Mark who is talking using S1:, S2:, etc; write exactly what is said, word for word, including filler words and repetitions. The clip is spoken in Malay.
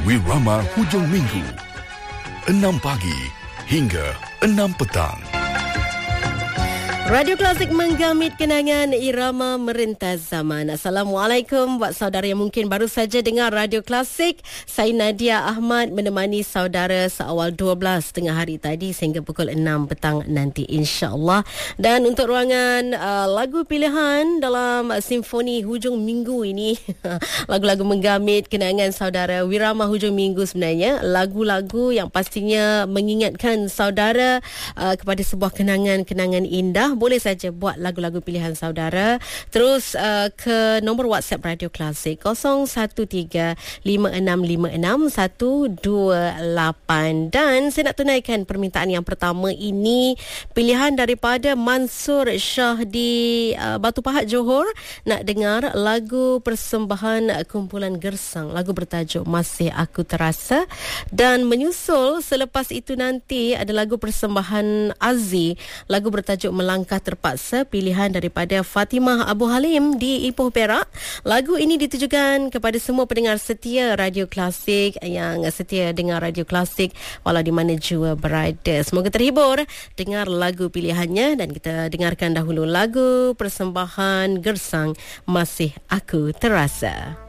S1: Wirama Hujung Minggu, enam pagi hingga enam petang.
S2: Radio Klasik menggamit kenangan irama merentas zaman. Assalamualaikum buat saudara yang mungkin baru saja dengar Radio Klasik. Saya Nadia Ahmad menemani saudara seawal dua belas tengah hari tadi sehingga pukul enam petang nanti insya-Allah. Dan untuk ruangan uh, lagu pilihan dalam Simfoni Hujung Minggu ini, lagu-lagu menggamit kenangan saudara Wirama Hujung Minggu sebenarnya. Lagu-lagu yang pastinya mengingatkan saudara uh, kepada sebuah kenangan-kenangan indah. Boleh saja buat lagu-lagu pilihan saudara terus uh, ke nombor WhatsApp Radio Klasik kosong satu tiga lima enam lima enam satu dua lapan. Dan saya nak tunaikan permintaan yang pertama ini, pilihan daripada Mansur Shah di uh, Batu Pahat Johor, nak dengar lagu persembahan kumpulan Gersang, lagu bertajuk Masih Aku Terasa. Dan menyusul selepas itu nanti ada lagu persembahan Azi, lagu bertajuk Melangkah Terpaksa, pilihan daripada Fatimah Abu Halim di Ipoh Perak. Lagu ini ditujukan kepada semua pendengar setia Radio Klasik yang setia dengar Radio Klasik walau di mana jua berada. Semoga terhibur dengar lagu pilihannya, dan kita dengarkan dahulu lagu persembahan Gersang Masih Aku Terasa.